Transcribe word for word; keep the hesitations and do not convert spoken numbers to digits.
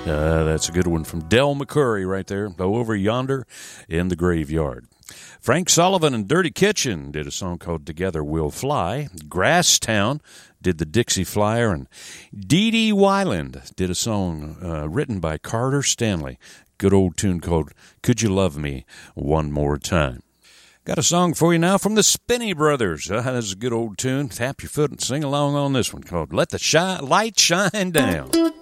Uh, that's a good one from Del McCurry right there. Go over yonder in the graveyard. Frank Sullivan and Dirty Kitchen did a song called Together We'll Fly. Grasstown did the Dixie Flyer. And Dee Dee Wyland did a song uh, written by Carter Stanley. Good old tune called Could You Love Me One More Time. Got a song for you now from the Spinney Brothers. Uh, this is a good old tune. Tap your foot and sing along on this one called Let the Shi- Light Shine Down.